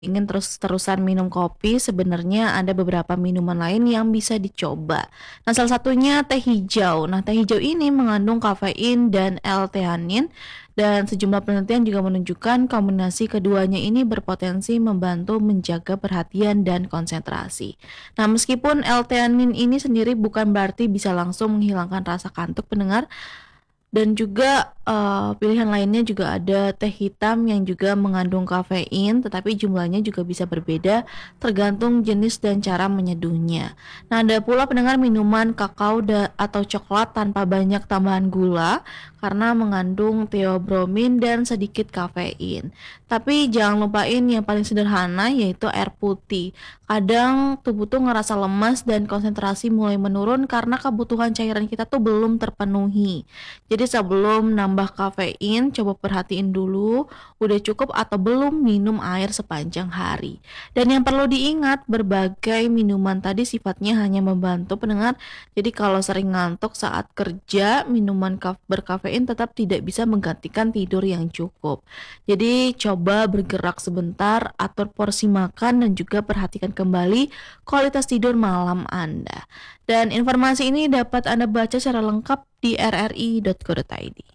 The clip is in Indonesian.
ingin terus-terusan minum kopi, sebenarnya ada beberapa minuman lain yang bisa dicoba. Nah, salah satunya teh hijau. Nah, teh hijau ini mengandung kafein dan L-theanin, dan sejumlah penelitian juga menunjukkan kombinasi keduanya ini berpotensi membantu menjaga perhatian dan konsentrasi. Nah, meskipun L-theanin ini sendiri bukan berarti bisa langsung menghilangkan rasa kantuk pendengar, dan juga, pilihan lainnya juga ada teh hitam yang juga mengandung kafein, tetapi jumlahnya juga bisa berbeda tergantung jenis dan cara menyeduhnya. Nah, ada pula pendengar minuman kakao atau coklat tanpa banyak tambahan gula karena mengandung theobromine dan sedikit kafein. Tapi jangan lupain yang paling sederhana yaitu air putih. Kadang tubuh tuh ngerasa lemas dan konsentrasi mulai menurun karena kebutuhan cairan kita tuh belum terpenuhi. Jadi sebelum nambah kafein, coba perhatiin dulu udah cukup atau belum minum air sepanjang hari. Dan yang perlu diingat, berbagai minuman tadi sifatnya hanya membantu pendengar. Jadi kalau sering ngantuk saat kerja, minuman berkafein tetap tidak bisa menggantikan tidur yang cukup. Jadi coba bergerak sebentar, atur porsi makan dan juga perhatikan kembali kualitas tidur malam Anda. Dan informasi ini dapat Anda baca secara lengkap di rri.co.id.